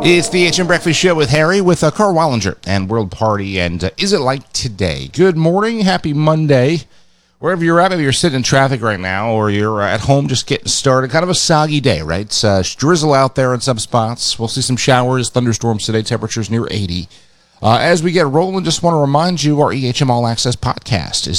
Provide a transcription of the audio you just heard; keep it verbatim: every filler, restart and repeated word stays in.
It's the H M Breakfast Show with Harry, with uh, Carl Wallinger and World Party, and uh, Is It Like Today? Good morning, happy Monday. Wherever you're at, maybe you're sitting in traffic right now, or you're uh, at home just getting started. Kind of a soggy day, right? It's uh, drizzle out there in some spots. We'll see some showers, thunderstorms today, temperatures near eighty. Uh, as we get rolling, just want to remind you, our E H M All Access podcast is